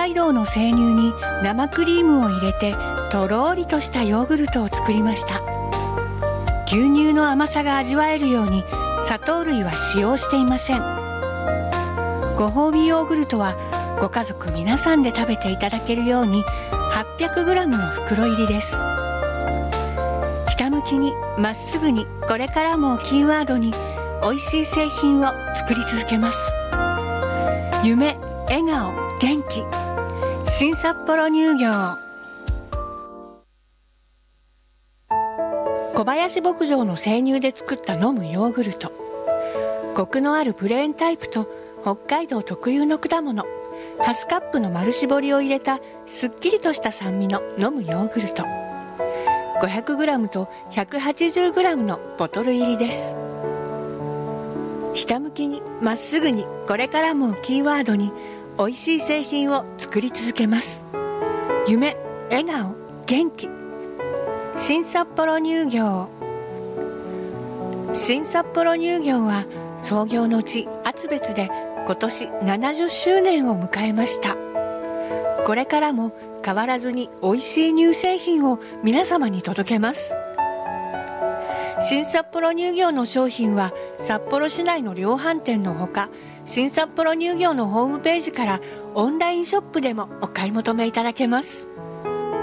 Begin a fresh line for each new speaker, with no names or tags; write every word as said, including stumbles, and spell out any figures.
海道の生乳に生クリームを入れてとろーりとしたヨーグルトを作りました。牛乳の甘さが味わえるように砂糖類は使用していません。ご褒美ヨーグルトはご家族皆さんで食べていただけるように はっぴゃくグラム の袋入りです。ひたむきにまっすぐにこれからもキーワードに美味しい製品を作り続けます。夢、笑顔、元気、新札幌乳業。小林牧場の生乳で作った飲むヨーグルト。コクのあるプレーンタイプと北海道特有の果物ハスカップの丸搾りを入れたすっきりとした酸味の飲むヨーグルト。 ごひゃくグラム と ひゃくはちじゅうグラム のボトル入りです。ひたむきにまっすぐにこれからもキーワードに美味しい製品を作り続けます。夢、笑顔、元気、新札幌乳業。新札幌乳業は創業の地厚別で今年ななじゅっしゅうねんを迎えました。これからも変わらずに美味しい乳製品を皆様に届けます。新札幌乳業の商品は札幌市内の量販店のほか、新札幌乳業のホームページからオンラインショップでもお買い求めいただけます。